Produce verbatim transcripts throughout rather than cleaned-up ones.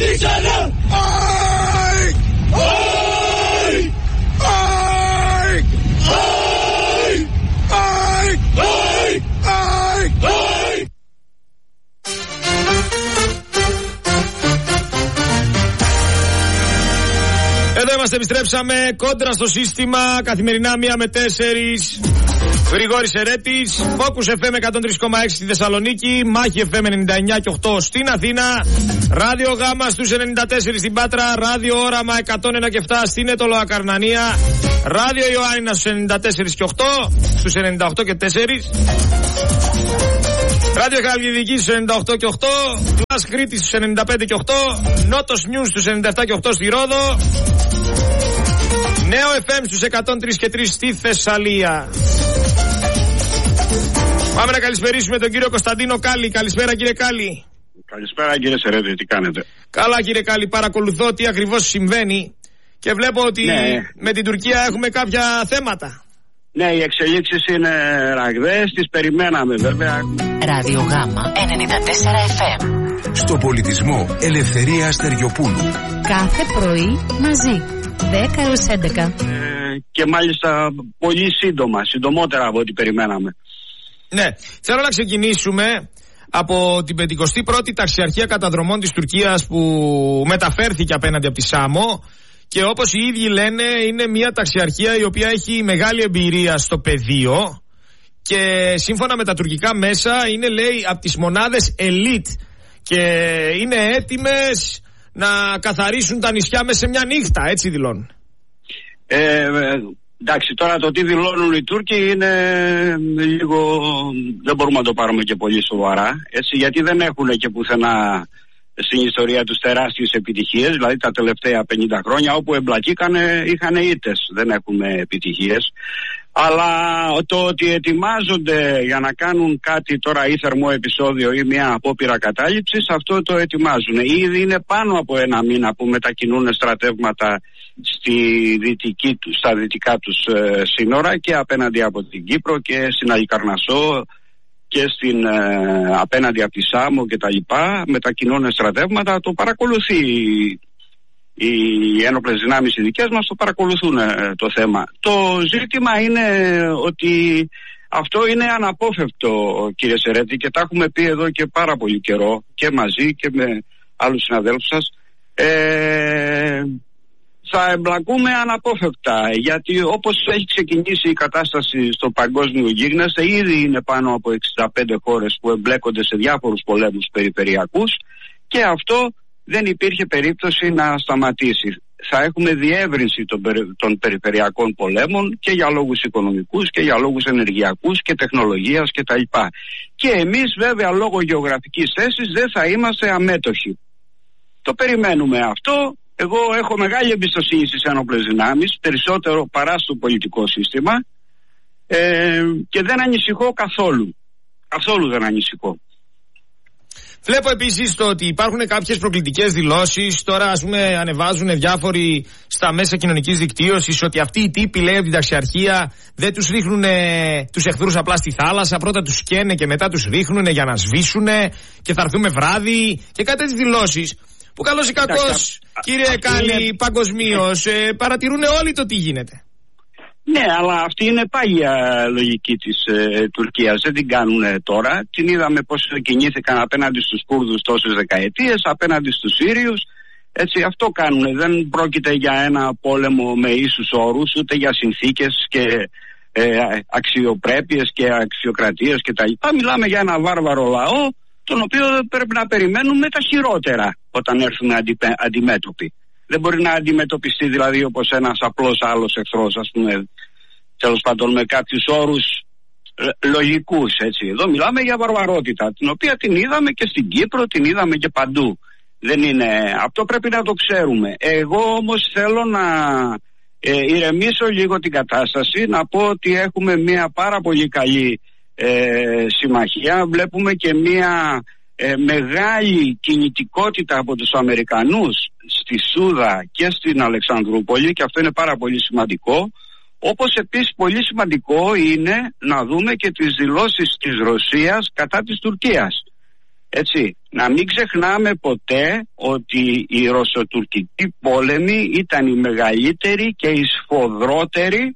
Εδώ είμαστε, επιστρέψαμε κόντρα στο σύστημα, καθημερινά μία με τέσσερις. Γρηγόρης Ερέτης, Focus εφ εμ εκατόν τρία κόμμα έξι στη Θεσσαλονίκη, Μάχη εφ εμ ενενήντα εννιά κόμμα οκτώ στην Αθήνα, Ράδιο Γάμα στους ενενήντα τέσσερα στην Πάτρα, Ράδιο Όραμα εκατόν ένα κόμμα επτά στην Ετωλοα Καρνανία, Ράδιο Ιωάννινα στους ενενήντα τέσσερα κόμμα οκτώ, στους ενενήντα οκτώ και τέσσερα, Ράδιο Χαλκιδική στους ενενήντα οκτώ και οκτώ, Plus Κρήτης στους ενενήντα πέντε και οκτώ, Νότος News στους ενενήντα επτά και οκτώ στη Ρόδο, Νέο εφ εμ στους εκατόν τρία και τρία στη Θεσσαλία. Πάμε να καλησπερίσουμε τον κύριο Κωνσταντίνο Κάλλη. Καλησπέρα κύριε Κάλλη. Καλησπέρα κύριε Σερέτη, τι κάνετε? Καλά κύριε Κάλλη, παρακολουθώ τι ακριβώς συμβαίνει και βλέπω ότι ναι. με την Τουρκία έχουμε κάποια θέματα. Ναι, οι εξελίξεις είναι ραγδαίες, τις περιμέναμε βέβαια. Ράδιο Γάμα ενενήντα τέσσερα εφ εμ. Στο πολιτισμό Ελευθερία Στεριοπούλου. Κάθε πρωί μαζί, δέκα έως έντεκα. Ε, και μάλιστα πολύ σύντομα, συντομότερα από ό,τι περιμέναμε. Ναι, θέλω να ξεκινήσουμε από την πενηκοστή πρώτη ταξιαρχία καταδρομών της Τουρκίας που μεταφέρθηκε απέναντι από τη Σάμο και όπως οι ίδιοι λένε είναι μια ταξιαρχία η οποία έχει μεγάλη εμπειρία στο πεδίο και σύμφωνα με τα τουρκικά μέσα είναι λέει από τις μονάδες ελίτ και είναι έτοιμες να καθαρίσουν τα νησιά μέσα σε μια νύχτα, έτσι δηλώνουν. Ε, εντάξει, τώρα το τι δηλώνουν οι Τούρκοι είναι λίγο, δεν μπορούμε να το πάρουμε και πολύ σοβαρά, έτσι, γιατί δεν έχουν και πουθενά στην ιστορία τους τεράστιες επιτυχίες, δηλαδή τα τελευταία πενήντα χρόνια όπου εμπλακήκανε είχαν ήττες, δεν έχουμε επιτυχίες. Αλλά το ότι ετοιμάζονται για να κάνουν κάτι τώρα ή θερμό επεισόδιο ή μια απόπειρα κατάληψης, αυτό το ετοιμάζουν. Ήδη είναι πάνω από ένα μήνα που μετακινούν στρατεύματα στη δυτική τους, στα δυτικά τους ε, σύνορα και απέναντι από την Κύπρο και στην Αλικαρνασσό και στην, ε, απέναντι από τη Σάμο και τα λοιπά, μετακινούν στρατεύματα, το παρακολουθεί οι ένοπλες δυνάμεις οι δικές μας, το παρακολουθούν ε, το θέμα. Το ζήτημα είναι ότι αυτό είναι αναπόφευκτο κύριε Σερέτη και τα έχουμε πει εδώ και πάρα πολύ καιρό και μαζί και με άλλους συναδέλφους σας. Ε, θα εμπλακούμε αναπόφευκτα γιατί όπως έχει ξεκινήσει η κατάσταση στο παγκόσμιο γίγνεσθε, ήδη είναι πάνω από εξήντα πέντε χώρες που εμπλέκονται σε διάφορους πολέμους περιφερειακούς και αυτό δεν υπήρχε περίπτωση να σταματήσει. Θα έχουμε διεύρυνση των, περι, των περιφερειακών πολέμων και για λόγους οικονομικούς και για λόγους ενεργειακούς και τεχνολογίας κτλ. Και, και εμείς βέβαια λόγω γεωγραφικής θέσης δεν θα είμαστε αμέτωχοι. Το περιμένουμε αυτό. Εγώ έχω μεγάλη εμπιστοσύνη στις ένοπλες δυνάμεις, περισσότερο παρά στο πολιτικό σύστημα ε, και δεν ανησυχώ καθόλου. Καθόλου δεν ανησυχώ. Βλέπω επίσης το ότι υπάρχουν κάποιες προκλητικές δηλώσεις. Τώρα, ας πούμε, ανεβάζουν διάφοροι στα μέσα κοινωνικής δικτύωσης ότι αυτοί οι τύποι, λέει, από την ταξιαρχία δεν τους ρίχνουν τους εχθρούς απλά στη θάλασσα. Πρώτα τους σκαίνε και μετά τους ρίχνουν για να σβήσουν και θα έρθουμε βράδυ και κάτι τέτοιες δηλώσεις. Που καλώς ή κακώς, κύριε Κάλλη, είναι... παγκοσμίως ε, παρατηρούν όλοι το τι γίνεται. Ναι, αλλά αυτή είναι πάγια λογική της ε, Τουρκίας. Δεν την κάνουν τώρα. Την είδαμε πώς κινήθηκαν απέναντι στους Κούρδους τόσες δεκαετίες, απέναντι στους Σύριους. Έτσι, αυτό κάνουν. Δεν πρόκειται για ένα πόλεμο με ίσους όρους, ούτε για συνθήκες και ε, αξιοπρέπειες και αξιοκρατίες κτλ. Μιλάμε για ένα βάρβαρο λαό, τον οποίο πρέπει να περιμένουμε τα χειρότερα όταν έρθουμε αντιπέ, αντιμέτωποι. Δεν μπορεί να αντιμετωπιστεί δηλαδή όπως ένας απλός άλλος εχθρός, ας πούμε, τέλος πάντων με κάποιους όρους λογικούς, έτσι. Εδώ μιλάμε για βαρβαρότητα, την οποία την είδαμε και στην Κύπρο, την είδαμε και παντού. Δεν είναι, αυτό πρέπει να το ξέρουμε. Εγώ όμως θέλω να ε, ηρεμήσω λίγο την κατάσταση, να πω ότι έχουμε μια πάρα πολύ καλή ε, συμμαχία, βλέπουμε και μια ε, μεγάλη κινητικότητα από τους Αμερικανούς στη Σούδα και στην Αλεξανδρούπολη και αυτό είναι πάρα πολύ σημαντικό. Όπως επίσης πολύ σημαντικό είναι να δούμε και τις δηλώσεις της Ρωσίας κατά της Τουρκίας. Έτσι, να μην ξεχνάμε ποτέ ότι η ρωσοτουρκική πόλεμη ήταν η μεγαλύτερη και η σφοδρότερη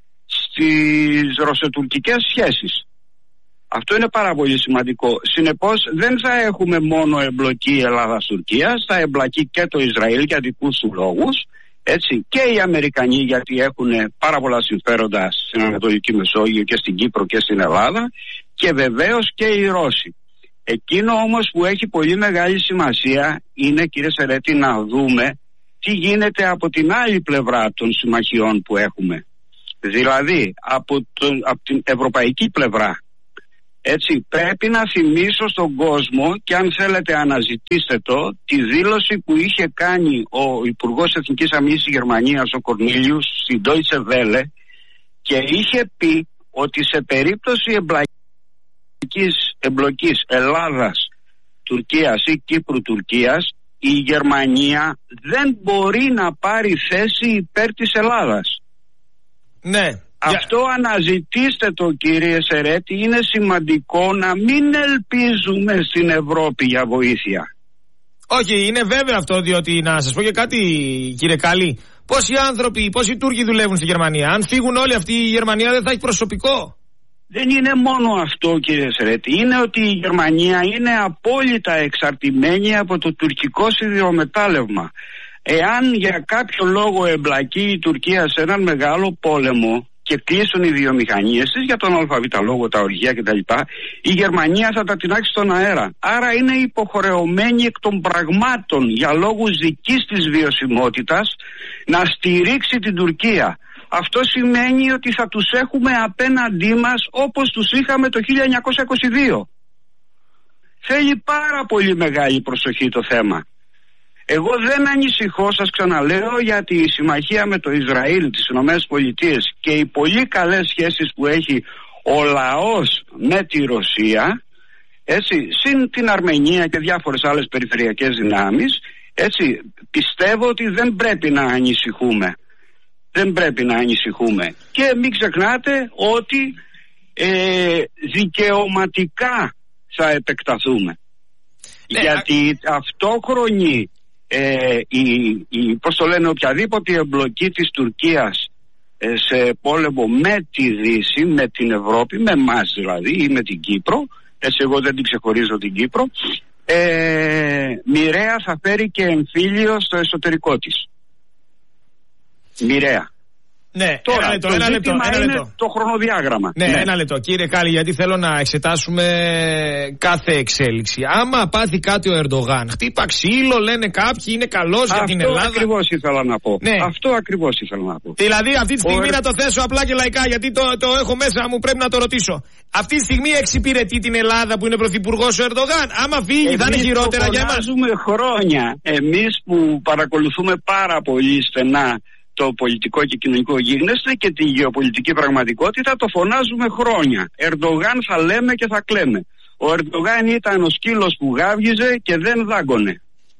στις ρωσοτουρκικές σχέσεις. Αυτό είναι πάρα πολύ σημαντικό. Συνεπώς δεν θα έχουμε μόνο εμπλοκή Ελλάδας-Τουρκίας, θα εμπλακεί και το Ισραήλ για δικούς του λόγους, έτσι, και οι Αμερικανοί γιατί έχουν πάρα πολλά συμφέροντα στην Ανατολική Μεσόγειο και στην Κύπρο και στην Ελλάδα, και βεβαίως και οι Ρώσοι. Εκείνο όμως που έχει πολύ μεγάλη σημασία είναι, κύριε Σερέτη, να δούμε τι γίνεται από την άλλη πλευρά των συμμαχιών που έχουμε. Δηλαδή από, το, από την ευρωπαϊκή πλευρά. Έτσι, πρέπει να θυμίσω στον κόσμο, και αν θέλετε αναζητήστε το, τη δήλωση που είχε κάνει ο Υπουργός Εθνικής Αμήνης της Γερμανίας, ο Κορνίλιους, στην Deutsche Welle, και είχε πει ότι σε περίπτωση εμπλοκής, εμπλοκής Ελλάδας, Τουρκίας ή Κύπρου Τουρκίας, η Γερμανία δεν μπορεί να πάρει θέση υπέρ της Ελλάδας. Ναι. Αυτό yeah. αναζητήστε το, κύριε Σερέτη. Είναι σημαντικό να μην ελπίζουμε στην Ευρώπη για βοήθεια. Όχι, είναι βέβαιο αυτό, διότι να σας πω και κάτι, κύριε Καλή. Πόσοι άνθρωποι, πόσοι Τούρκοι δουλεύουν στη Γερμανία? Αν φύγουν όλοι αυτοί, η Γερμανία δεν θα έχει προσωπικό. Δεν είναι μόνο αυτό, κύριε Σερέτη. Είναι ότι η Γερμανία είναι απόλυτα εξαρτημένη από το τουρκικό σιδηρομετάλλευμα. Εάν για κάποιο λόγο εμπλακεί η Τουρκία σε έναν μεγάλο πόλεμο και κλείσουν οι βιομηχανίες της, για τον αλφαβήτα λόγο, τα οργεία κτλ., η Γερμανία θα τα τεινάξει στον αέρα. Άρα είναι υποχρεωμένη εκ των πραγμάτων, για λόγους δικής της βιωσιμότητας, να στηρίξει την Τουρκία. Αυτό σημαίνει ότι θα τους έχουμε απέναντί μας όπως τους είχαμε το χίλια εννιακόσια είκοσι δύο. Θέλει πάρα πολύ μεγάλη προσοχή το θέμα. Εγώ δεν ανησυχώ, σας ξαναλέω, γιατί η συμμαχία με το Ισραήλ, τις Ηνωμένες Πολιτείες και οι πολύ καλές σχέσεις που έχει ο λαός με τη Ρωσία, έτσι, συν την Αρμενία και διάφορες άλλες περιφερειακές δυνάμεις, έτσι, πιστεύω ότι δεν πρέπει να ανησυχούμε. Δεν πρέπει να ανησυχούμε. Και μην ξεχνάτε ότι ε, δικαιωματικά θα επεκταθούμε. Ναι, γιατί α... αυτόχρονη ε, η, η, πώς το λένε, οποιαδήποτε εμπλοκή της Τουρκίας ε, σε πόλεμο με τη Δύση, με την Ευρώπη, με εμάς δηλαδή ή με την Κύπρο, έτσι, εγώ δεν την ξεχωρίζω την Κύπρο, ε, μοιραία θα φέρει και εμφύλιο στο εσωτερικό της. Μοιραία. Ναι, τώρα, ένα λεπτό, το ένα λεπτό, ένα είναι λεπτό. Το χρονοδιάγραμμα. Ναι, ναι, ένα λεπτό. Κύριε Κάλλη, γιατί θέλω να εξετάσουμε κάθε εξέλιξη. Άμα πάθει κάτι ο Ερντογάν, χτύπα ξύλο, λένε κάποιοι, είναι καλός για την Ελλάδα. Αυτό ακριβώς ήθελα να πω. Ναι. Αυτό ακριβώς ήθελα να πω. Δηλαδή, αυτή τη στιγμή, ο... να το θέσω απλά και λαϊκά, γιατί το, το έχω μέσα μου, πρέπει να το ρωτήσω. Αυτή τη στιγμή εξυπηρετεί την Ελλάδα που είναι πρωθυπουργός ο Ερντογάν? Άμα φύγει, εμείς θα είναι χειρότερα για εμάς? Εμείς χρόνια. Εμείς που παρακολουθούμε πάρα πολύ στενά το πολιτικό και κοινωνικό γίγνεσθε και τη γεωπολιτική πραγματικότητα, το φωνάζουμε χρόνια. Ερντογάν θα λέμε και θα κλαίμε. Ο Ερντογάν ήταν ο σκύλος που γάβγιζε και δεν δάγκωνε.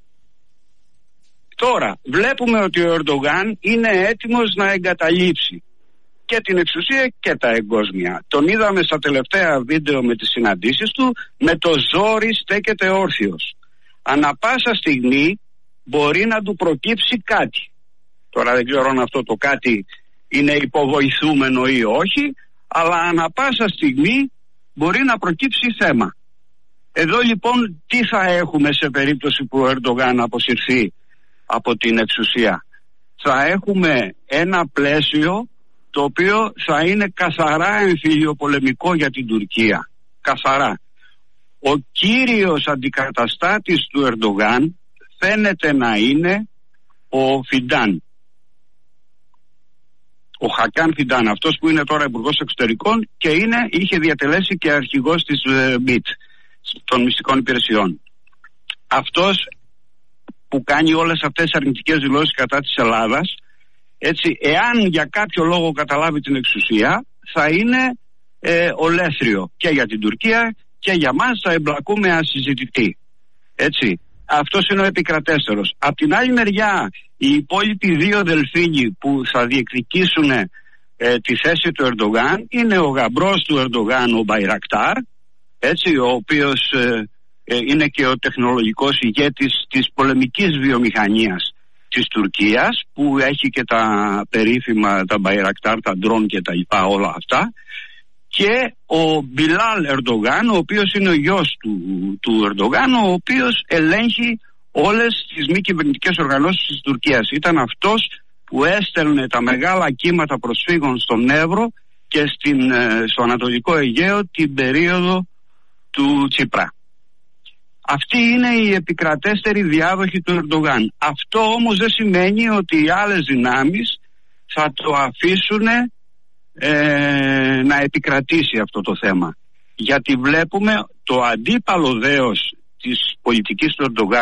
Τώρα βλέπουμε ότι ο Ερντογάν είναι έτοιμος να εγκαταλείψει και την εξουσία και τα εγκόσμια. Τον είδαμε στα τελευταία βίντεο με τις συναντήσεις του, με το ζόρι στέκεται όρθιος. Ανά πάσα στιγμή μπορεί να του προκύψει κάτι. Τώρα δεν ξέρω αν αυτό το κάτι είναι υποβοηθούμενο ή όχι, αλλά ανά πάσα στιγμή μπορεί να προκύψει θέμα. Εδώ λοιπόν τι θα έχουμε σε περίπτωση που ο Ερντογάν αποσυρθεί από την εξουσία? Θα έχουμε ένα πλαίσιο το οποίο θα είναι καθαρά εμφυλιοπολεμικό για την Τουρκία. Καθαρά. Ο κύριος αντικαταστάτης του Ερντογάν φαίνεται να είναι ο Φιντάν. Ο Χακάν Φιντάν, αυτός που είναι τώρα υπουργός εξωτερικών και είναι, είχε διατελέσει και αρχηγός της μπιτ, των μυστικών υπηρεσιών. Αυτός που κάνει όλες αυτές τις αρνητικές δηλώσεις κατά της Ελλάδας, έτσι, εάν για κάποιο λόγο καταλάβει την εξουσία, θα είναι ε, ολέθριο και για την Τουρκία και για μας, θα εμπλακούμε ασυζητητή. Έτσι. Αυτός είναι ο επικρατέστερος. Απ' την άλλη μεριά, οι υπόλοιποι δύο δελφίνοι που θα διεκδικήσουν ε, τη θέση του Ερντογάν είναι ο γαμπρός του Ερντογάν, ο Μπαϊρακτάρ, έτσι, ο οποίος ε, ε, είναι και ο τεχνολογικός ηγέτης της πολεμικής βιομηχανίας της Τουρκίας, που έχει και τα περίφημα, τα Bayraktar, τα ντρόν και τα λοιπά, όλα αυτά, και ο Μπιλάλ Ερντογάν, ο οποίος είναι ο γιος του, του Ερντογάν, ο οποίος ελέγχει όλες τις μη κυβερνητικές οργανώσεις της Τουρκίας. Ήταν αυτός που έστελνε τα μεγάλα κύματα προσφύγων στον Εύρο και στην, στο Ανατολικό Αιγαίο την περίοδο του Τσίπρα. Αυτή είναι η επικρατέστερη διάδοχη του Ερντογάν. Αυτό όμως δεν σημαίνει ότι οι άλλες δυνάμεις θα το αφήσουν ε, να επικρατήσει αυτό το θέμα. Γιατί βλέπουμε το αντίπαλο δέος της πολιτικής του Ερντογάν